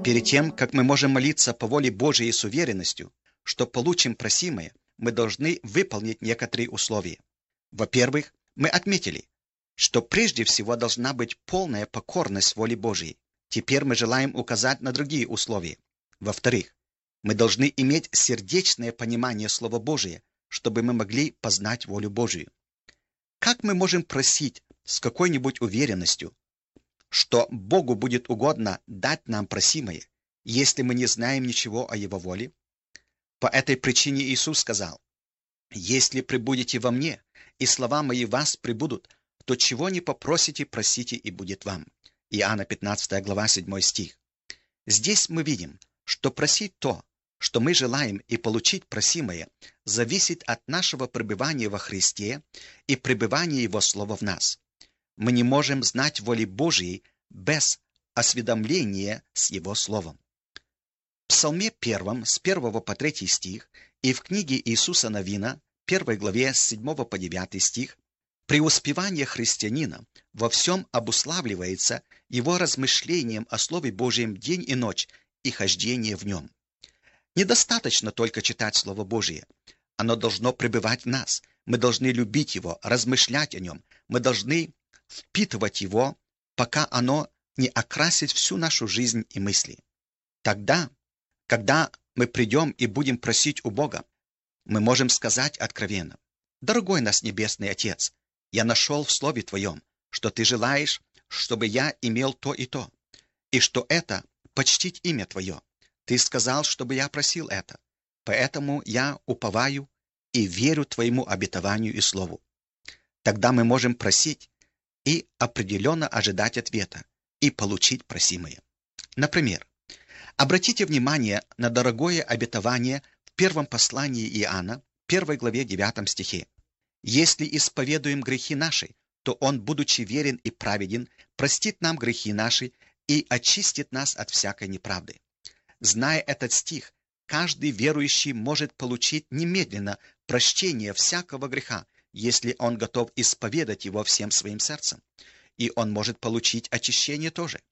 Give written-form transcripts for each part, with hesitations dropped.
Перед тем, как мы можем молиться по воле Божией с уверенностью, что получим просимое, мы должны выполнить некоторые условия. Во-первых, мы отметили, что прежде всего должна быть полная покорность воле Божией. Теперь мы желаем указать на другие условия. Во-вторых, мы должны иметь сердечное понимание Слова Божия, чтобы мы могли познать волю Божию. Как мы можем просить с какой-нибудь уверенностью, что Богу будет угодно дать нам просимое, если мы не знаем ничего о Его воле? По этой причине Иисус сказал: «Если пребудете во мне, и слова мои в вас пребудут, то чего не попросите, просите, и будет вам». Иоанна 15 глава 7 стих. Здесь мы видим, что просить то, что мы желаем, и получить просимое, зависит от нашего пребывания во Христе и пребывания Его Слова в нас. Мы не можем знать воли Божией без осведомления с Его Словом. В Псалме 1, с 1 по 3 стих, и в книге Иисуса Навина, 1 главе с 7 по 9 стих, преуспевание христианина во всем обуславливается его размышлением о Слове Божьем день и ночь и хождение в нем. Недостаточно только читать Слово Божие. Оно должно пребывать в нас. Мы должны любить его, размышлять о нем. Мы должны впитывать его, пока оно не окрасит всю нашу жизнь и мысли. Тогда, когда мы придем и будем просить у Бога, мы можем сказать откровенно: «Дорогой наш Небесный Отец, я нашел в Слове Твоем, что Ты желаешь, чтобы я имел то, и что это почтить имя Твое. Ты сказал, чтобы я просил это, поэтому я уповаю и верю Твоему обетованию и Слову». Тогда мы можем просить и определенно ожидать ответа и получить просимое. Например, обратите внимание на дорогое обетование в первом послании Иоанна, 1 главе 9 стихе. «Если исповедуем грехи наши, то Он, будучи верен и праведен, простит нам грехи наши и очистит нас от всякой неправды». Зная этот стих, каждый верующий может получить немедленно прощение всякого греха, если он готов исповедать его всем своим сердцем. И он может получить очищение тоже.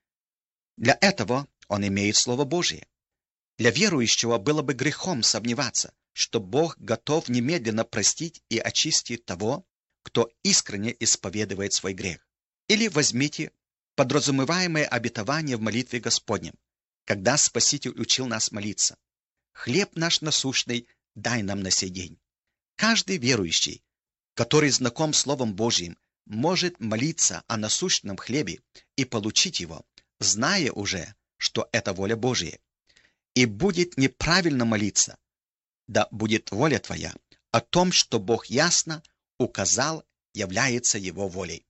Для этого он имеет Слово Божие. Для верующего было бы грехом сомневаться, что Бог готов немедленно простить и очистить того, кто искренне исповедует свой грех. Или возьмите подразумеваемое обетование в молитве Господнем, когда Спаситель учил нас молиться: «Хлеб наш насущный дай нам на сей день». Каждый верующий, который знаком с Словом Божьим, может молиться о насущном хлебе и получить его, зная уже, что это воля Божия. И будет неправильно молиться: «Да будет воля Твоя», о том, что Бог ясно указал, является Его волей.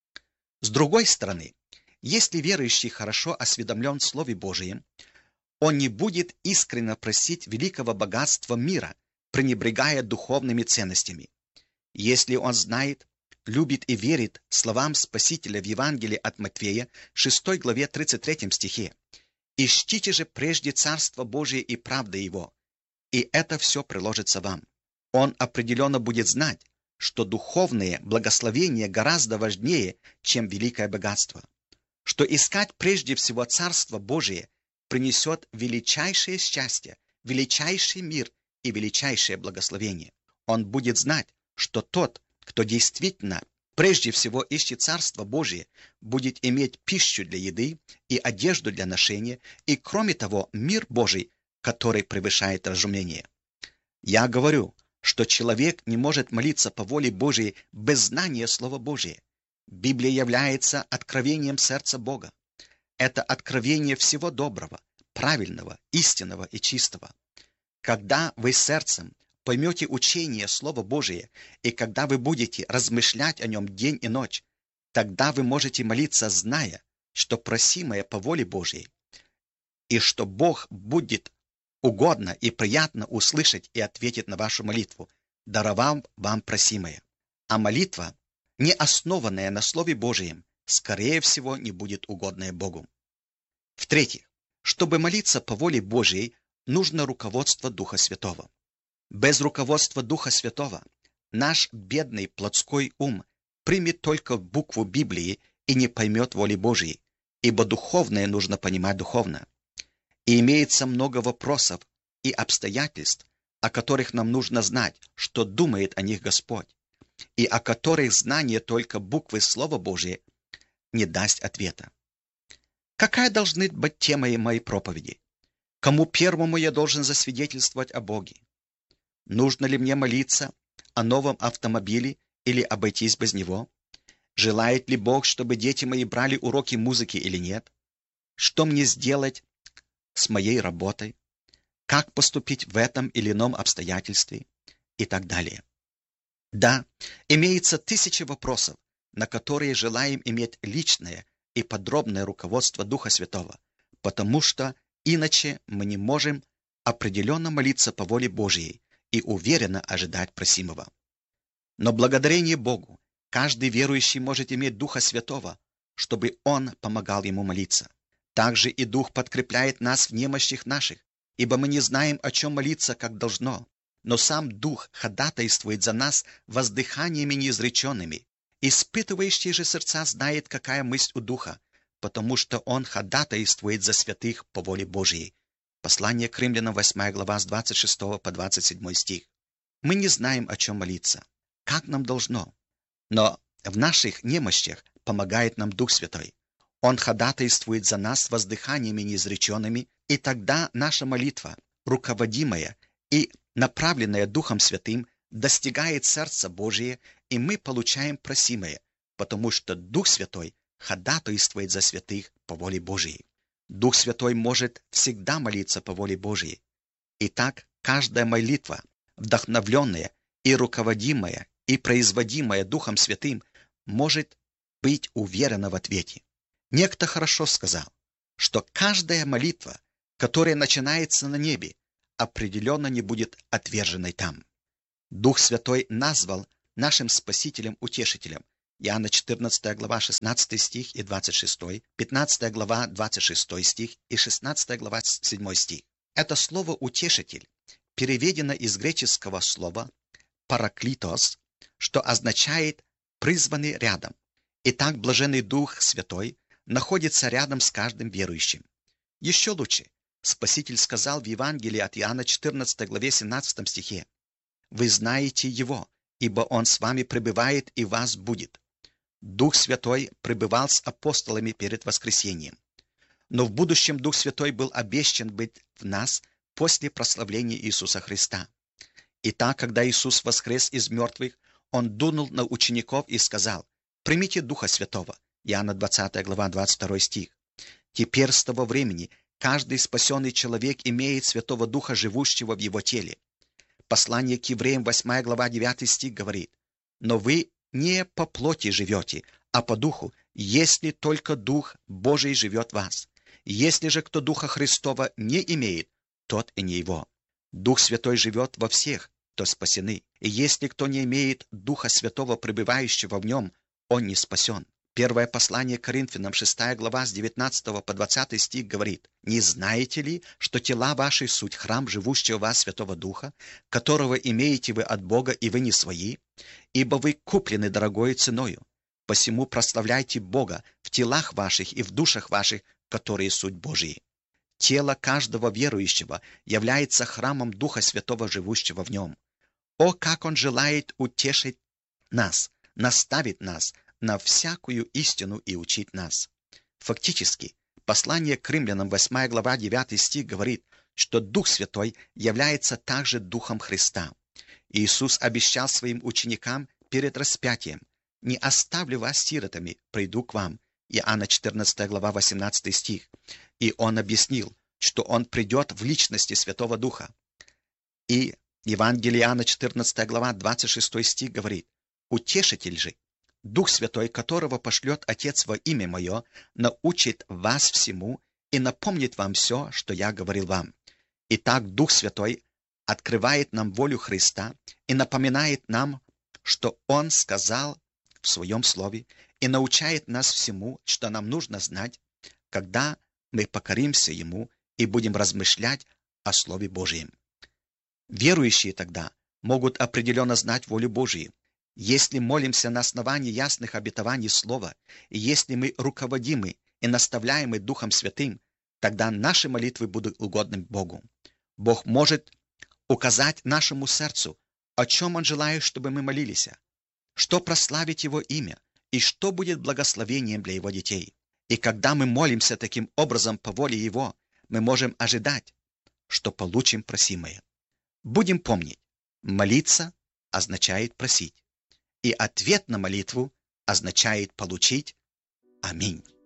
С другой стороны, если верующий хорошо осведомлен в Слове Божием, он не будет искренне просить великого богатства мира, пренебрегая духовными ценностями. Если он знает, любит и верит словам Спасителя в Евангелии от Матфея, 6 главе 33 стихе: «Ищите же прежде Царство Божие и правды Его, и это все приложится вам», он определенно будет знать, что духовное благословение гораздо важнее, чем великое богатство, что искать прежде всего Царство Божие принесет величайшее счастье, величайший мир и величайшее благословение. Он будет знать, что тот, кто действительно прежде всего ищет Царство Божие, будет иметь пищу для еды и одежду для ношения, и, кроме того, мир Божий, который превышает разумение. Я говорю, что человек не может молиться по воле Божией без знания Слова Божия. Библия является откровением сердца Бога. Это откровение всего доброго, правильного, истинного и чистого. Когда вы сердцем поймете учение Слова Божие, и когда вы будете размышлять о нем день и ночь, тогда вы можете молиться, зная, что просимое по воле Божией, и что Бог будет угодно и приятно услышать и ответить на вашу молитву, даровав вам просимое. А молитва, не основанная на Слове Божием, скорее всего, не будет угодная Богу. В-третьих, чтобы молиться по воле Божией, нужно руководство Духа Святого. Без руководства Духа Святого наш бедный плотской ум примет только букву Библии и не поймет воли Божьей, ибо духовное нужно понимать духовно. И имеется много вопросов и обстоятельств, о которых нам нужно знать, что думает о них Господь, и о которых знание только буквы Слова Божия не даст ответа. Какая должна быть тема моей проповеди? Кому первому я должен засвидетельствовать о Боге? Нужно ли мне молиться о новом автомобиле или обойтись без него? Желает ли Бог, чтобы дети мои брали уроки музыки или нет? Что мне сделать с моей работой? Как поступить в этом или ином обстоятельстве? И так далее. Да, имеется тысячи вопросов, на которые желаем иметь личное и подробное руководство Духа Святого, потому что иначе мы не можем определенно молиться по воле Божьей и уверенно ожидать просимого. Но благодарение Богу каждый верующий может иметь Духа Святого, чтобы Он помогал ему молиться. Также и Дух подкрепляет нас в немощах наших, ибо мы не знаем, о чем молиться, как должно. Но сам Дух ходатайствует за нас воздыханиями неизреченными. Испытывающий же сердца знает, какая мысль у Духа, потому что Он ходатайствует за святых по воле Божьей. Послание к Римлянам, 8 глава, с 26 по 27 стих. Мы не знаем, о чем молиться, как нам должно. Но в наших немощах помогает нам Дух Святой. Он ходатайствует за нас воздыханиями неизреченными, и тогда наша молитва, руководимая и направленная Духом Святым, достигает сердца Божия, и мы получаем просимое, потому что Дух Святой ходатайствует за святых по воле Божией. Дух Святой может всегда молиться по воле Божией. Итак, каждая молитва, вдохновленная и руководимая и производимая Духом Святым, может быть уверена в ответе. Некто хорошо сказал, что каждая молитва, которая начинается на небе, определенно не будет отверженной там. Дух Святой назвал нашим Спасителем-Утешителем. Иоанна 14 глава 16 стих и 26, 15 глава 26 стих и 16 глава 7 стих. Это слово «утешитель» переведено из греческого слова «параклитос», что означает «призванный рядом». Итак, блаженный Дух Святой находится рядом с каждым верующим. Еще лучше, Спаситель сказал в Евангелии от Иоанна 14 главе 17 стихе: «Вы знаете Его, ибо Он с вами пребывает и вас будет». Дух Святой пребывал с апостолами перед воскресением. Но в будущем Дух Святой был обещан быть в нас после прославления Иисуса Христа. Итак, когда Иисус воскрес из мертвых, Он дунул на учеников и сказал: «Примите Духа Святого». Иоанна 20 глава 22 стих. Теперь с того времени каждый спасенный человек имеет Святого Духа, живущего в его теле. Послание к евреям, 8 глава 9 стих говорит: «Но вы не по плоти живете, а по духу, если только Дух Божий живет в вас. Если же кто Духа Христова не имеет, тот и не его». Дух Святой живет во всех, кто спасены. И если кто не имеет Духа Святого, пребывающего в нем, он не спасен. Первое послание к Коринфянам, 6 глава, с 19 по 20 стих говорит: «Не знаете ли, что тела ваши суть храм живущего в вас Святого Духа, которого имеете вы от Бога, и вы не свои? Ибо вы куплены дорогою ценою. Посему прославляйте Бога в телах ваших и в душах ваших, которые суть Божьи». Тело каждого верующего является храмом Духа Святого, живущего в нем. О, как Он желает утешить нас, наставить нас на всякую истину и учить нас. Фактически, послание к Римлянам, 8 глава 9 стих говорит, что Дух Святой является также Духом Христа. Иисус обещал своим ученикам перед распятием: «Не оставлю вас сиротами, приду к вам». Иоанна 14 глава 18 стих. И Он объяснил, что Он придет в личности Святого Духа. И Евангелие Иоанна 14 глава 26 стих говорит: «Утешитель же, Дух Святой, которого пошлет Отец во имя Мое, научит вас всему и напомнит вам все, что Я говорил вам». Итак, Дух Святой открывает нам волю Христа и напоминает нам, что Он сказал в Своем Слове, и научает нас всему, что нам нужно знать, когда мы покоримся Ему и будем размышлять о Слове Божьем. Верующие тогда могут определенно знать волю Божию. Если молимся на основании ясных обетований Слова, и если мы руководимы и наставляемы Духом Святым, Тогда наши молитвы будут угодны Богу. Бог может указать нашему сердцу, о чем Он желает, чтобы мы молились, что прославить Его имя и что будет благословением для Его детей. И когда мы молимся таким образом по воле Его, мы можем ожидать, что получим просимое. Будем помнить, молиться означает просить, и ответ на молитву означает получить. Аминь.